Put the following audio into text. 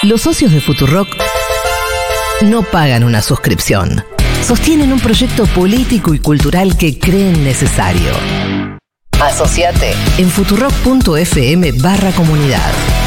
Los socios de Futurock no pagan una suscripción. Sostienen un proyecto político y cultural que creen necesario. Asociate en futurock.fm/comunidad.